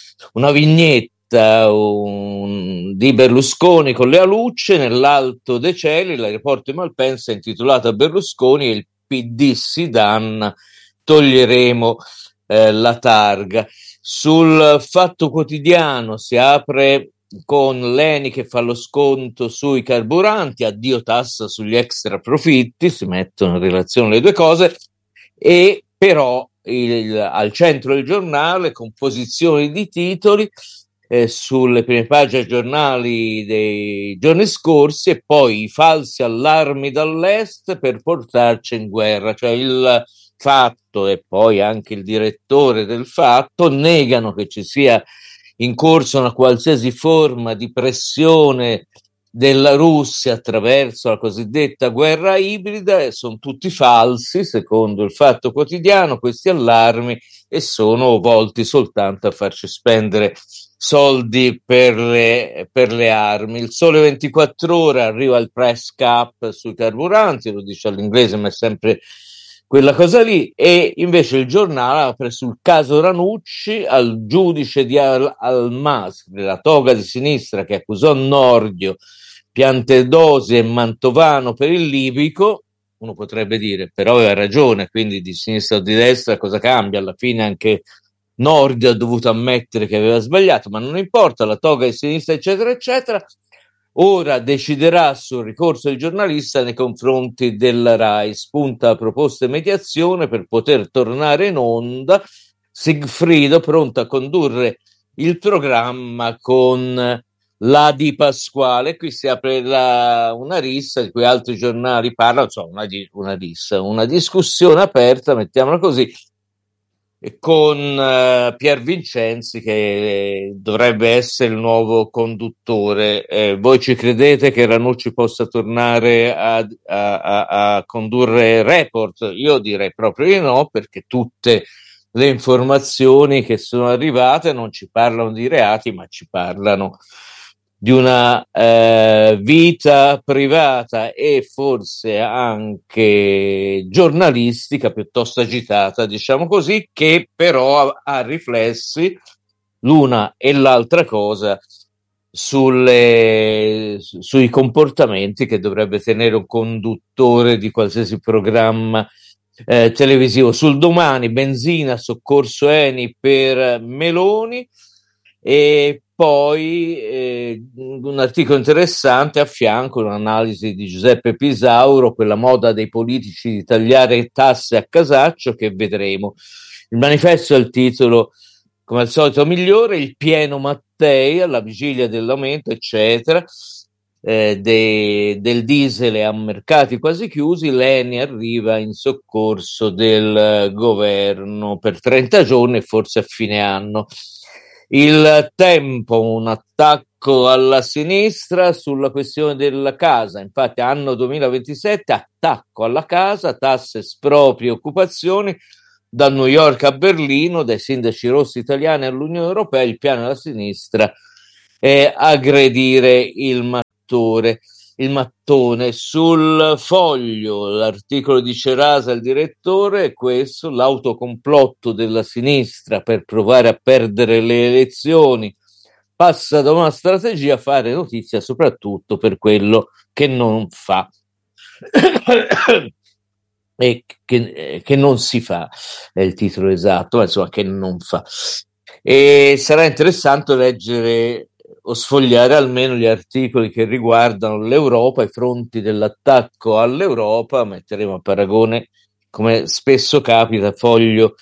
vignetta di Berlusconi con le alucce nell'alto dei cieli. L'aeroporto di Malpensa è intitolato a Berlusconi e il PD si danna, toglieremo la targa. Sul Fatto Quotidiano si apre con l'Eni che fa lo sconto sui carburanti, addio tassa sugli extra profitti, si mettono in relazione le due cose, e però al centro del giornale, con posizioni di titoli sulle prime pagine giornali dei giorni scorsi, e poi i falsi allarmi dall'est per portarci in guerra. Cioè il Fatto e poi anche il direttore del Fatto negano che ci sia in corso una qualsiasi forma di pressione della Russia attraverso la cosiddetta guerra ibrida, e sono tutti falsi secondo il Fatto Quotidiano questi allarmi, e sono volti soltanto a farci spendere soldi per le armi. Il Sole 24 Ore, arriva il price cap sui carburanti, lo dice all'inglese ma è sempre quella cosa lì. E invece il giornale apre sul caso Ranucci, al giudice di Almas, della toga di sinistra, che accusò Nordio, Piantedosi e Mantovano per il libico. Uno potrebbe dire, però aveva ragione, quindi di sinistra o di destra cosa cambia? Alla fine anche Nordio ha dovuto ammettere che aveva sbagliato, ma non importa, la toga di sinistra eccetera eccetera. Ora deciderà sul ricorso del giornalista nei confronti della RAI, spunta la proposta di mediazione per poter tornare in onda. Sigfrido pronto a condurre il programma con la Di Pasquale. Qui si apre una rissa di cui altri giornali parlano, insomma una discussione aperta, mettiamola così, con Pier Vincenzi, che dovrebbe essere il nuovo conduttore. Voi ci credete che Ranucci possa tornare a condurre Report? Io direi proprio di no, perché tutte le informazioni che sono arrivate non ci parlano di reati, ma ci parlano di una vita privata e forse anche giornalistica piuttosto agitata, diciamo così, che però ha riflessi, l'una e l'altra cosa, sui comportamenti che dovrebbe tenere un conduttore di qualsiasi programma televisivo. Sul Domani, benzina, soccorso Eni per Meloni. E poi un articolo interessante a fianco, un'analisi di Giuseppe Pisauro, quella moda dei politici di tagliare tasse a casaccio, che vedremo. Il manifesto è il titolo, come al solito, migliore, il pieno Mattei alla vigilia dell'aumento, eccetera, del diesel a mercati quasi chiusi. l'ENI arriva in soccorso del governo per 30 giorni e forse a fine anno. Il Tempo, un attacco alla sinistra sulla questione della casa, infatti anno 2027, attacco alla casa, tasse, espropri, occupazioni, da New York a Berlino, dai sindaci rossi italiani all'Unione Europea, il piano della sinistra è aggredire il mattone. Sul Foglio l'articolo di Cerasa, il direttore, è questo: l'autocomplotto della sinistra per provare a perdere le elezioni passa da una strategia a fare notizia soprattutto per quello che non fa e che non si fa, è il titolo esatto, ma insomma che non fa. E sarà interessante leggere o sfogliare almeno gli articoli che riguardano l'Europa, i fronti dell'attacco all'Europa. Metteremo a paragone, come spesso capita, Foglio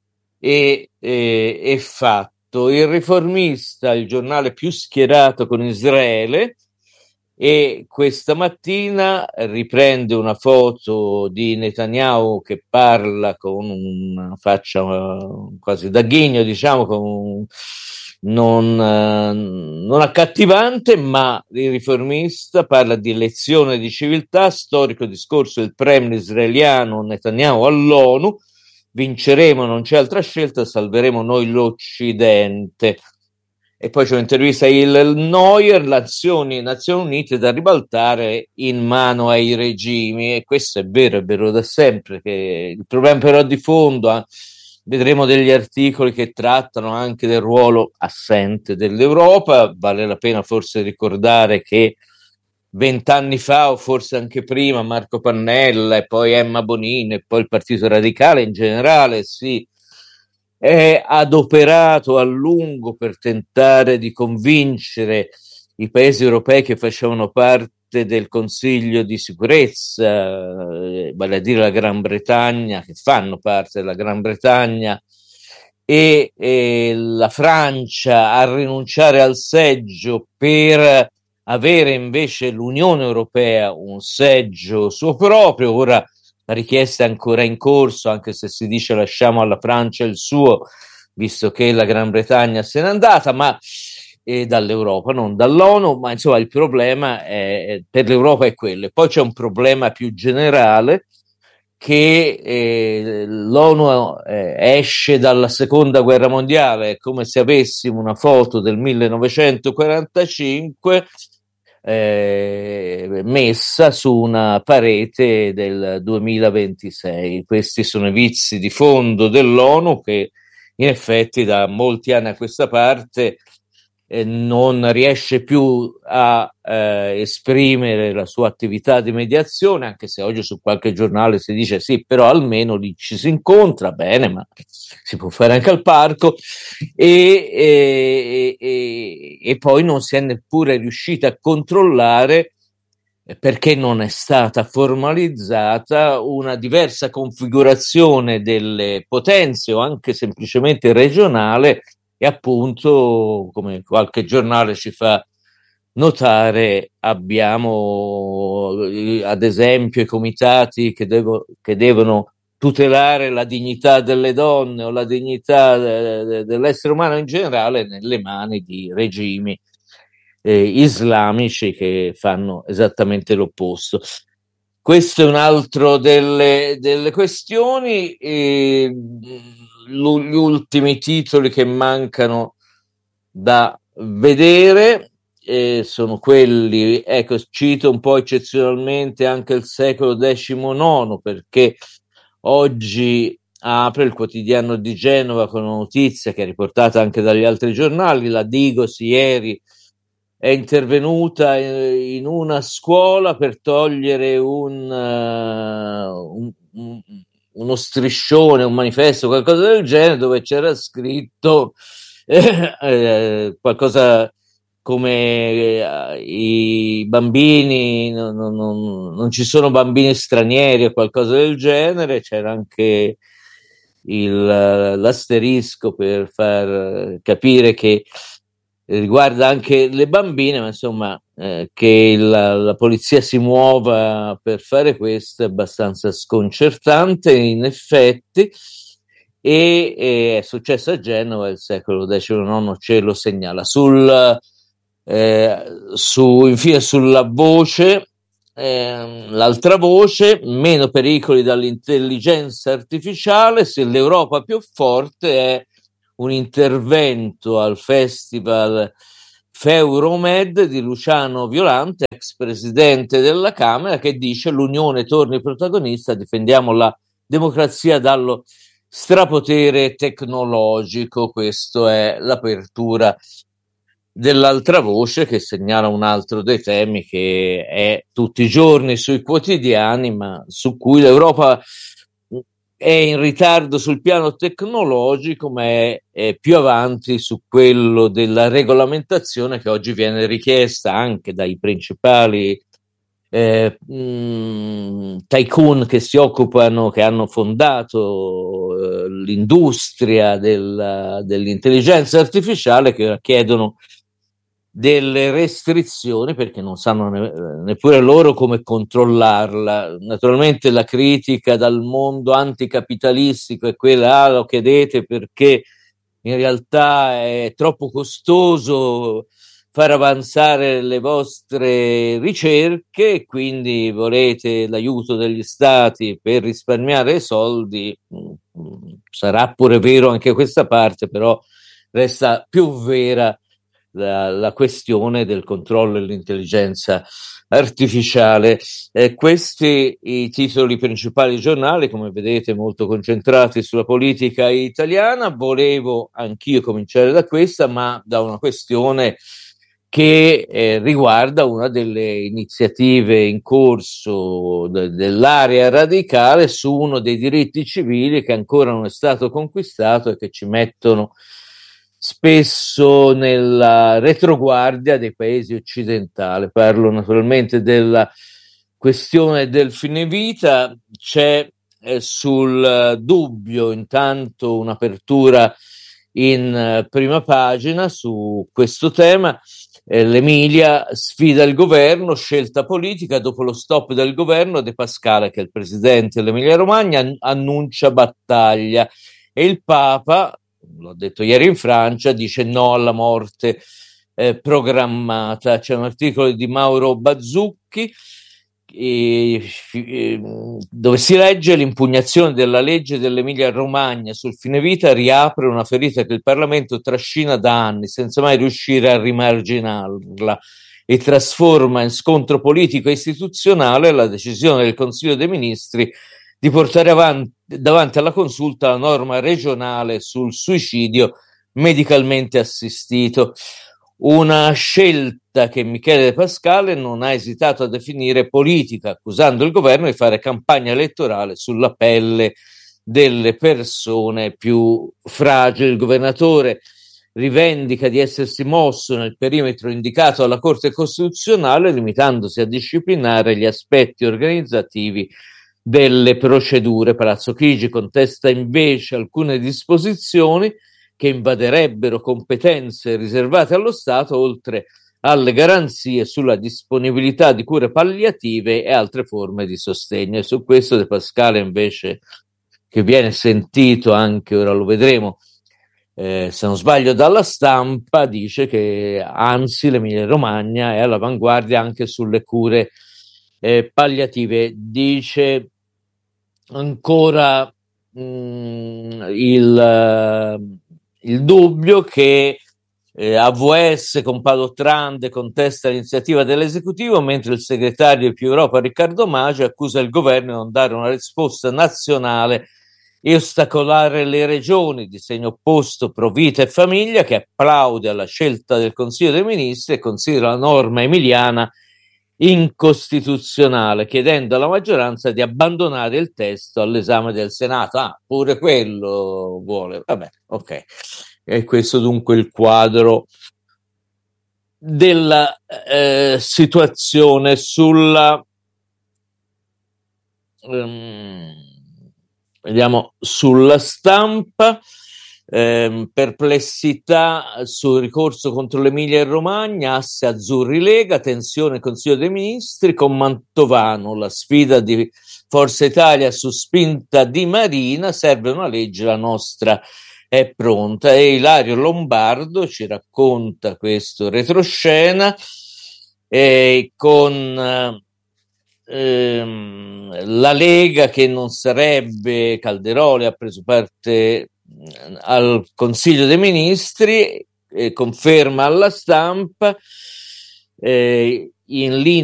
e Fatto. Il Riformista, il giornale più schierato con Israele, e questa mattina riprende una foto di Netanyahu che parla con una faccia quasi da ghigno, diciamo, non accattivante, ma il Riformista parla di lezione di civiltà, storico discorso del premier israeliano Netanyahu all'ONU: vinceremo, non c'è altra scelta, salveremo noi l'Occidente. E poi c'è un'intervista a Il Neuer, Nazioni Unite da ribaltare in mano ai regimi. E questo è vero da sempre, che il problema però di fondo, vedremo degli articoli che trattano anche del ruolo assente dell'Europa. Vale la pena forse ricordare che 20 anni fa, o forse anche prima, Marco Pannella e poi Emma Bonino e poi il Partito Radicale in generale si è adoperato a lungo per tentare di convincere i paesi europei che facevano parte del Consiglio di sicurezza, vale a dire la Gran Bretagna, che fanno parte della Gran Bretagna, e la Francia, a rinunciare al seggio per avere invece l'Unione Europea un seggio suo proprio. Ora la richiesta è ancora in corso, anche se si dice lasciamo alla Francia il suo, visto che la Gran Bretagna se n'è andata, ma dall'Europa, non dall'ONU. Ma insomma il problema per l'Europa è quello. E poi c'è un problema più generale, che l'ONU esce dalla seconda guerra mondiale. È come se avessimo una foto del 1945 messa su una parete del 2026. Questi sono i vizi di fondo dell'ONU, che in effetti da molti anni a questa parte non riesce più a esprimere la sua attività di mediazione, anche se oggi su qualche giornale si dice sì, però almeno lì ci si incontra, bene, ma si può fare anche al parco. E poi non si è neppure riuscita a controllare, perché non è stata formalizzata, una diversa configurazione delle potenze o anche semplicemente regionale. E appunto, come qualche giornale ci fa notare, abbiamo ad esempio i comitati che devono tutelare la dignità delle donne o la dignità dell'essere umano in generale nelle mani di regimi islamici che fanno esattamente l'opposto. Questo è un altro delle questioni. Gli ultimi titoli che mancano da vedere sono quelli, ecco, cito un po' eccezionalmente anche il secolo XIX, perché oggi apre il Quotidiano di Genova con una notizia che è riportata anche dagli altri giornali. La Digos ieri è intervenuta in una scuola per togliere uno striscione, un manifesto, qualcosa del genere, dove c'era scritto qualcosa come i bambini, non ci sono bambini stranieri o qualcosa del genere. C'era anche l'asterisco per far capire che riguarda anche le bambine, ma insomma che la polizia si muova per fare questo è abbastanza sconcertante in effetti, e è successo a Genova, il secolo XIX ce lo segnala. Infine sulla voce, l'altra voce, meno pericoli dall'intelligenza artificiale, se l'Europa più forte, è un intervento al festival Feuromed di Luciano Violante, ex presidente della Camera, che dice: l'Unione torni protagonista, difendiamo la democrazia dallo strapotere tecnologico. Questo è l'apertura dell'altra voce, che segnala un altro dei temi che è tutti i giorni sui quotidiani, ma su cui l'Europa è in ritardo sul piano tecnologico, ma è più avanti su quello della regolamentazione, che oggi viene richiesta anche dai principali tycoon che si occupano, che hanno fondato l'industria dell'intelligenza artificiale, che chiedono delle restrizioni perché non sanno neppure loro come controllarla. Naturalmente la critica dal mondo anticapitalistico è quella: lo chiedete perché in realtà è troppo costoso far avanzare le vostre ricerche e quindi volete l'aiuto degli stati per risparmiare soldi. Sarà pure vero anche questa parte, però resta più vera la questione del controllo dell'intelligenza artificiale. Questi i titoli principali giornali, come vedete molto concentrati sulla politica italiana. Volevo anch'io cominciare da questa, ma da una questione che riguarda una delle iniziative in corso dell'area radicale su uno dei diritti civili che ancora non è stato conquistato e che ci mettono spesso nella retroguardia dei paesi occidentali. Parlo naturalmente della questione del fine vita. C'è sul Dubbio intanto un'apertura in prima pagina su questo tema. L'Emilia sfida il governo, scelta politica: dopo lo stop del governo, De Pascale, che è il presidente dell'Emilia Romagna, annuncia battaglia, e il Papa, l'ho detto ieri in Francia, dice no alla morte programmata. C'è un articolo di Mauro Bazzucchi dove si legge: l'impugnazione della legge dell'Emilia Romagna sul fine vita riapre una ferita che il Parlamento trascina da anni senza mai riuscire a rimarginarla, e trasforma in scontro politico e istituzionale la decisione del Consiglio dei Ministri di portare davanti alla consulta la norma regionale sul suicidio medicalmente assistito. Una scelta che Michele De Pascale non ha esitato a definire politica, accusando il governo di fare campagna elettorale sulla pelle delle persone più fragili. Il governatore rivendica di essersi mosso nel perimetro indicato dalla Corte Costituzionale, limitandosi a disciplinare gli aspetti organizzativi delle procedure. Palazzo Chigi contesta invece alcune disposizioni che invaderebbero competenze riservate allo Stato, oltre alle garanzie sulla disponibilità di cure palliative e altre forme di sostegno. E su questo De Pascale invece, che viene sentito anche, ora lo vedremo, se non sbaglio dalla Stampa, dice che anzi l'Emilia Romagna è all'avanguardia anche sulle cure palliative. Dice ancora il Dubbio che AVS con Padottrande contesta l'iniziativa dell'esecutivo, mentre il segretario di Più Europa Riccardo Maggi accusa il governo di non dare una risposta nazionale e ostacolare le regioni, di segno opposto Pro Vita e Famiglia, che applaude alla scelta del Consiglio dei Ministri e considera la norma emiliana incostituzionale, chiedendo alla maggioranza di abbandonare il testo all'esame del Senato. Pure quello vuole. Vabbè, ok. E questo dunque il quadro della situazione sulla vediamo sulla stampa. Perplessità sul ricorso contro l'Emilia e Romagna, asse azzurri Lega, tensione Consiglio dei Ministri con Mantovano, la sfida di Forza Italia su spinta di Marina, serve una legge, la nostra è pronta. E Ilario Lombardo ci racconta questo retroscena con la Lega che non sarebbe, Calderoli ha preso parte al Consiglio dei Ministri, conferma alla stampa, in linea